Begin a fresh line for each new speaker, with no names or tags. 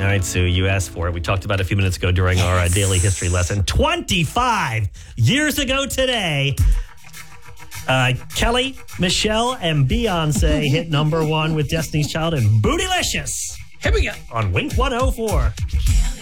All right, Sue, you asked for it. We talked about it a few minutes ago during our daily history lesson. 25 years ago today, Kelly, Michelle, and Beyonce hit number one with Destiny's Child and Bootylicious.
Here we go.
On Wink 104.